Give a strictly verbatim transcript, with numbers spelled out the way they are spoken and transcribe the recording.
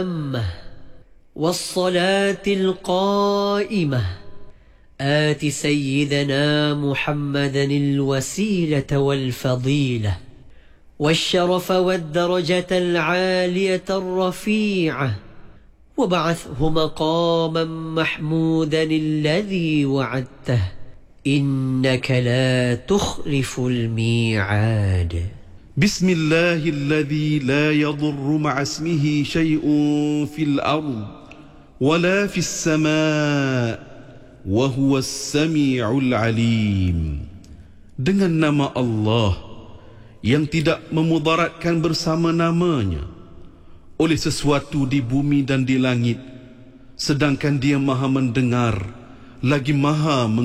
التامة والصلاة القائمة آت سيدنا محمدا الوسيلة والفضيلة والشرف والدرجة العالية الرفيعة وبعثه مقاما محمودا الذي وعدته إنك لا تخلف الميعاد. بسم الله الذي لا يضر مع اسمه شيء في الأرض ولا في السماء وهو السميع العليم. Dengan nama Allah yang tidak memudaratkan bersama namanya oleh sesuatu di bumi dan di langit, sedangkan Dia Maha mendengar lagi Maha